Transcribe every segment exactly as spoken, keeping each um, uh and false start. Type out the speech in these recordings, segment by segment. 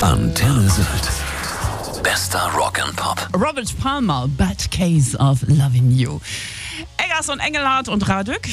Antenne Sylt. Bester Rock and Pop. Robert Palmer, Bad Case of Loving You. Eggers und Engelhardt und Radück.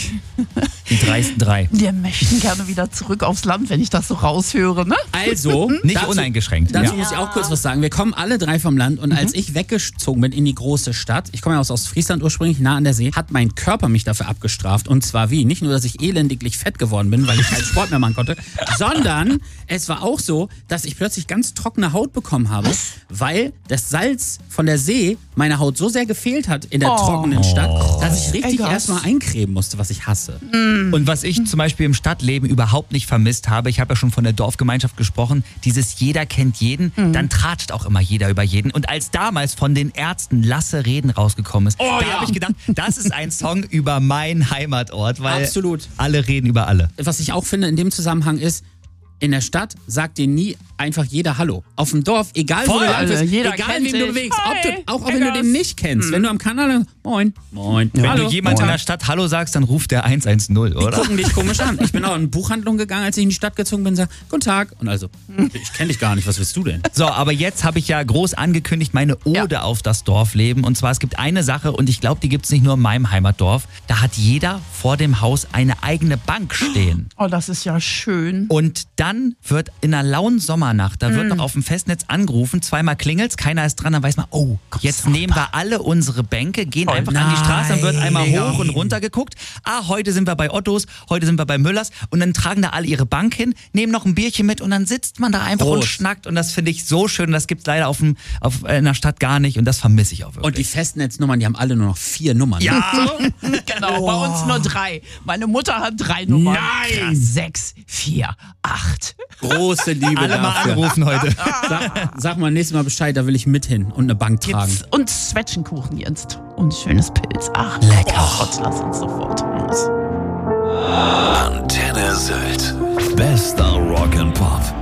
Die dreisten drei. Wir möchten gerne wieder zurück aufs Land, wenn ich das so raushöre, ne? Also, Nicht dazu, uneingeschränkt. Dazu Ja. muss ich auch kurz was sagen. Wir kommen alle drei vom Land und als ich weggezogen bin in die große Stadt, ich komme ja aus Ostfriesland ursprünglich, nah an der See, hat mein Körper mich dafür abgestraft. Und zwar wie? Nicht nur, dass ich elendiglich fett geworden bin, weil ich keinen Sport mehr machen konnte, sondern es war auch so, dass ich plötzlich ganz trockene Haut bekommen habe, was? weil das Salz von der See meine Haut so sehr gefehlt hat in der Oh. trockenen Stadt, dass ich richtig Eggers. erstmal eincremen musste, was ich hasse. Und was ich zum Beispiel im Stadtleben überhaupt nicht vermisst habe, ich habe ja schon von der Dorfgemeinschaft gesprochen, dieses jeder kennt jeden, dann tratscht auch immer jeder über jeden. Und als damals von den Ärzten Lasse Reden rausgekommen ist, Oh, da ja. habe ich gedacht, das ist ein Song über meinen Heimatort, weil Absolut. alle reden über alle. Was ich auch finde in dem Zusammenhang ist, in der Stadt sagt dir nie einfach jeder Hallo. Auf dem Dorf, egal wo Voll, du lang bist, Alter, jeder egal kennt wen du dich. bewegst, ob du, Hi, auch wenn du Eggers. den nicht kennst, wenn du am Kanal, moin, moin, Wenn hallo, du jemand in moin. der Stadt Hallo sagst, dann ruft der eins eins null, Die oder? gucken dich komisch an. Ich bin auch in eine Buchhandlung gegangen, als ich in die Stadt gezogen bin und sage, guten Tag. Und also, ich kenne dich gar nicht, was willst du denn? So, aber jetzt habe ich ja groß angekündigt, meine Ode Ja. auf das Dorfleben. Und zwar, es gibt eine Sache und ich glaube, die gibt es nicht nur in meinem Heimatdorf. Da hat jeder vor dem Haus eine eigene Bank stehen. Oh, das ist ja schön. Und dann wird in einer lauen Sommernacht, da wird noch auf dem Festnetz angerufen, zweimal klingelt's, keiner ist dran, dann weiß man, oh, jetzt nehmen wir alle unsere Bänke, gehen einfach an die Straße, dann wird einmal Nein. hoch und runter geguckt. Ah, heute sind wir bei Ottos, heute sind wir bei Müllers und dann tragen da alle ihre Bank hin, nehmen noch ein Bierchen mit und dann sitzt man da einfach und Prost. schnackt und das finde ich so schön und das gibt's leider auf, dem, auf in der Stadt gar nicht und das vermisse ich auch wirklich. Und die Festnetznummern, die haben alle nur noch vier Nummern. ja, Genau, bei uns nur drei. Meine Mutter hat drei Nummern. Nein. Sechs, vier, acht. Große Liebe alle mal dafür. anrufen heute. Sag, sag mal nächstes Mal Bescheid, da will ich mit hin und eine Bank tragen. Jetzt, und Zwetschgenkuchen jetzt. Und schönes Pilz. Ach, lecker. Oh Gott, lass uns sofort raus. Antenne Sylt. Bester Rock and Pop.